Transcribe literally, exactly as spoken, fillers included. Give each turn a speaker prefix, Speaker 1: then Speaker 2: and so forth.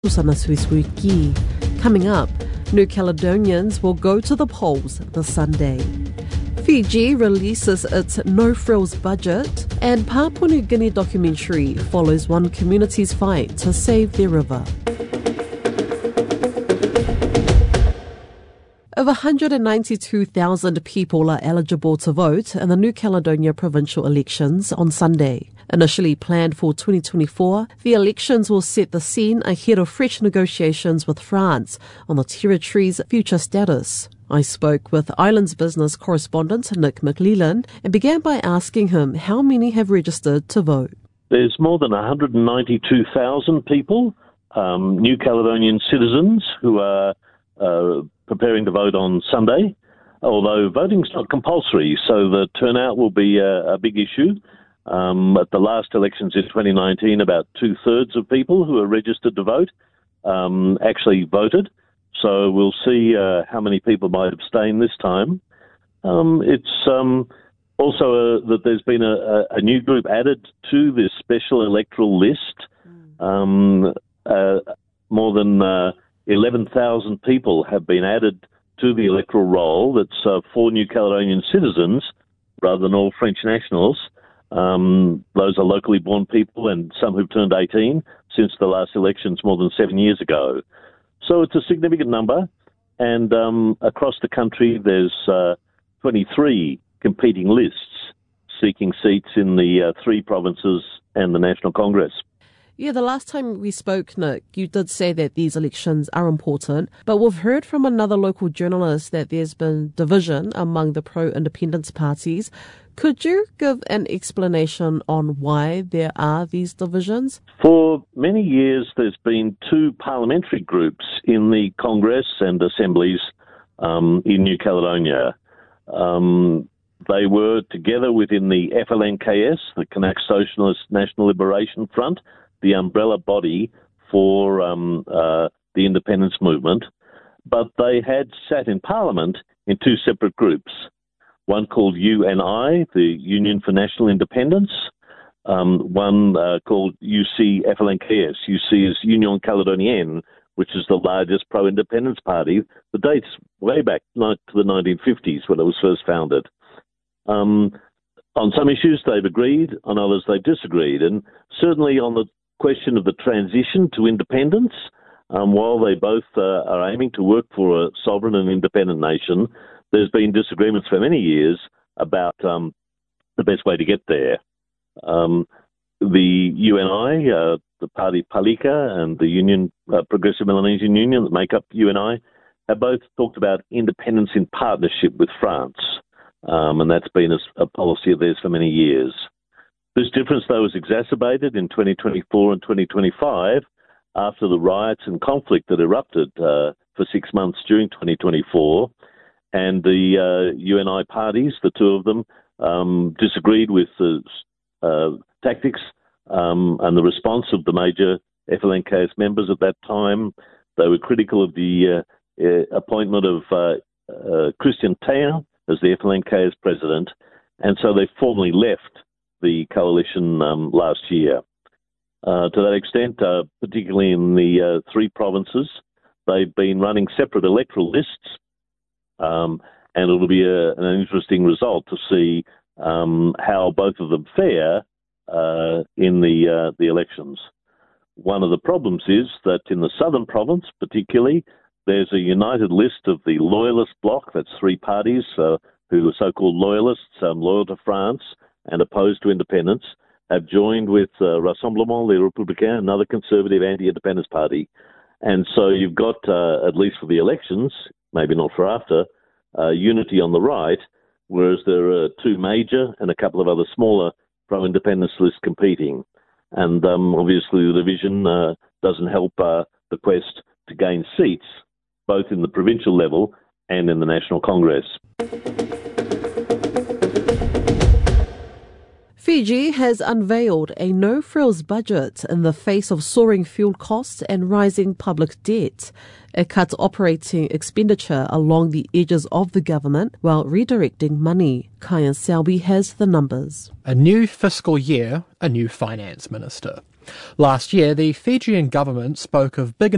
Speaker 1: Susana Suisuiki. Coming up, New Caledonians will go to the polls this Sunday. Fiji releases its no-frills budget, and Papua New Guinea documentary follows one community's fight to save their river. Over one hundred ninety-two thousand people are eligible to vote in the New Caledonia provincial elections on Sunday. Initially planned for twenty twenty-four, the elections will set the scene ahead of fresh negotiations with France on the territory's future status. I spoke with Islands Business correspondent Nick McLellan and began by asking him how many have registered to vote.
Speaker 2: There's more than one hundred ninety-two thousand people, um, New Caledonian citizens, who are uh, preparing to vote on Sunday, although voting's not compulsory, so the turnout will be a, a big issue. Um, at the last elections in twenty nineteen, about two-thirds of people who are registered to vote um, actually voted, so we'll see uh, how many people might abstain this time. Um, it's um, also a, that there's been a, a new group added to this special electoral list. Um, uh, more than uh, eleven thousand people have been added to the electoral roll. That's uh, for New Caledonian citizens rather than all French nationals. Um, those are locally born people and some who've turned eighteen since the last elections more than seven years ago. So it's a significant number, and um, across the country there's uh, twenty-three competing lists seeking seats in the uh, three provinces and the National Congress.
Speaker 1: Yeah, the last time we spoke, Nick, you did say that these elections are important, but we've heard from another local journalist that there's been division among the pro-independence parties. Could you give an explanation on why there are these divisions?
Speaker 2: For many years, there's been two parliamentary groups in the Congress and assemblies um, in New Caledonia. Um, they were together within the F L N K S, the Kanak Socialist National Liberation Front, the umbrella body for um, uh, the independence movement, but they had sat in Parliament in two separate groups. One called U N I, the Union for National Independence, um, one uh, called U C F L N K S. U C is Union Caledonienne, which is the largest pro-independence party. The dates way back to the nineteen fifties when it was first founded. Um, on some issues they've agreed, on others they've disagreed, and certainly on the question of the transition to independence, um, while they both uh, are aiming to work for a sovereign and independent nation, there's been disagreements for many years about um, the best way to get there. Um, the U N I, uh, the party Palika and the Union, uh, Progressive Melanesian Union that make up U N I, have both talked about independence in partnership with France, um, and that's been a, a policy of theirs for many years. This difference, though, was exacerbated in twenty twenty-four and twenty twenty-five after the riots and conflict that erupted uh, for six months during twenty twenty-four. And the uh, U N I parties, the two of them, um, disagreed with the uh, tactics um, and the response of the major F L N K S members at that time. They were critical of the uh, uh, appointment of uh, uh, Christian Taylor as the F L N K S president, and so they formally left the coalition um, last year. Uh, to that extent, uh, particularly in the uh, three provinces, they've been running separate electoral lists, um, and it'll be a, an interesting result to see um, how both of them fare uh, in the uh, the elections. One of the problems is that in the southern province, particularly, there's a united list of the Loyalist bloc, that's three parties uh, who are so-called Loyalists, um, loyal to France, and opposed to independence, have joined with uh, Rassemblement Les Républicains, another conservative anti-independence party. And so you've got, uh, at least for the elections, maybe not for after, uh, unity on the right, whereas there are two major and a couple of other smaller pro-independence lists competing. And um, obviously the division uh, doesn't help uh, the quest to gain seats, both in the provincial level and in the National Congress.
Speaker 1: Fiji has unveiled a no-frills budget in the face of soaring fuel costs and rising public debt. It cuts operating expenditure along the edges of the government while redirecting money. Kyan Selby has the numbers.
Speaker 3: A new fiscal year, a new finance minister. Last year, the Fijian government spoke of big